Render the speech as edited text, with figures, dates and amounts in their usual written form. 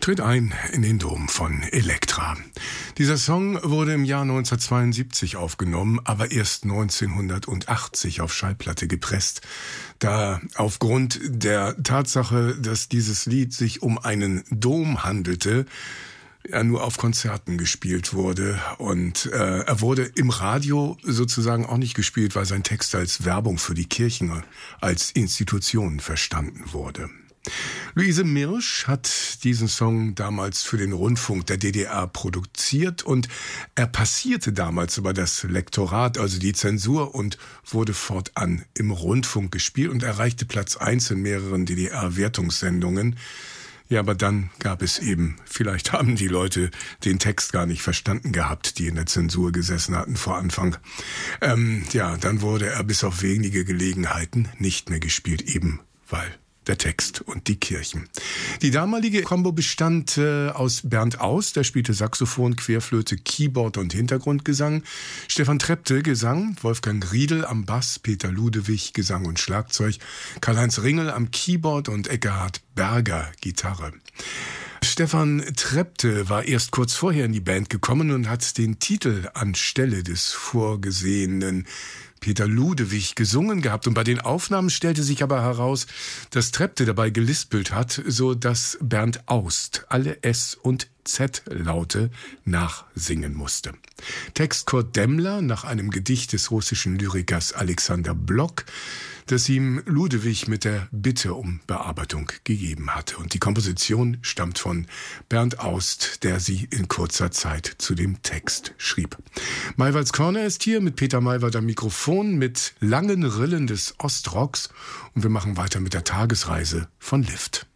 Tritt ein in den Dom von Elektra. Dieser Song wurde im Jahr 1972 aufgenommen, aber erst 1980 auf Schallplatte gepresst, da aufgrund der Tatsache, dass dieses Lied sich um einen Dom handelte, er nur auf Konzerten gespielt wurde und er wurde im Radio sozusagen auch nicht gespielt, weil sein Text als Werbung für die Kirchen als Institution verstanden wurde. Luise Mirsch hat diesen Song damals für den Rundfunk der DDR produziert und er passierte damals über das Lektorat, also die Zensur, und wurde fortan im Rundfunk gespielt und erreichte Platz 1 in mehreren DDR-Wertungssendungen. Ja, aber dann gab es eben, vielleicht haben die Leute den Text gar nicht verstanden gehabt, die in der Zensur gesessen hatten vor Anfang. Dann wurde er bis auf wenige Gelegenheiten nicht mehr gespielt, eben weil der Text und die Kirchen. Die damalige Combo bestand aus Bernd Aust, der spielte Saxophon, Querflöte, Keyboard und Hintergrundgesang, Stefan Trepte Gesang, Wolfgang Riedel am Bass, Peter Ludewig Gesang und Schlagzeug, Karl-Heinz Ringel am Keyboard und Eckhard Berger Gitarre. Stefan Trepte war erst kurz vorher in die Band gekommen und hat den Titel anstelle des vorgesehenen Peter Ludewig gesungen gehabt. Und bei den Aufnahmen stellte sich aber heraus, dass Trepte dabei gelispelt hat, so dass Bernd Aust alle S- und Z-Laute nachsingen musste. Text Kurt Demmler nach einem Gedicht des russischen Lyrikers Alexander Blok, das ihm Ludewig mit der Bitte um Bearbeitung gegeben hatte. Und die Komposition stammt von Bernd Aust, der sie in kurzer Zeit zu dem Text schrieb. Maywalds Corner ist hier mit Peter Maywald am Mikrofon mit langen Rillen des Ostrocks und wir machen weiter mit der Tagesreise von Lift.